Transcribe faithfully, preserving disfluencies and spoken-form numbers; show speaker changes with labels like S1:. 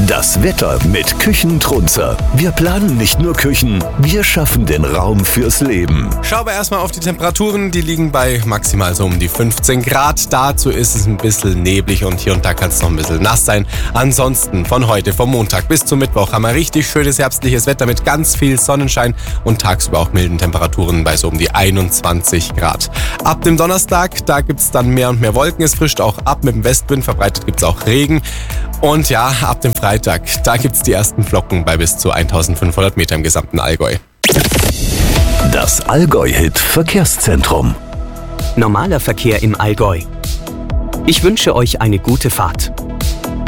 S1: Das Wetter mit Küchentrunzer. Wir planen nicht nur Küchen, wir schaffen den Raum fürs Leben.
S2: Schauen wir erstmal auf die Temperaturen. Die liegen bei maximal so um die fünfzehn Grad. Dazu ist es ein bisschen neblig und hier und da kann es noch ein bisschen nass sein. Ansonsten von heute, vom Montag bis zum Mittwoch, haben wir richtig schönes herbstliches Wetter mit ganz viel Sonnenschein und tagsüber auch milden Temperaturen bei so um die einundzwanzig Grad. Ab dem Donnerstag, da gibt es dann mehr und mehr Wolken. Es frischt auch ab mit dem Westwind, verbreitet gibt es auch Regen. Und ja, ab dem Freitag, da gibt es die ersten Flocken bei bis zu eintausendfünfhundert Meter im gesamten Allgäu.
S1: Das Allgäu-Hit Verkehrszentrum.
S3: Normaler Verkehr im Allgäu. Ich wünsche euch eine gute Fahrt.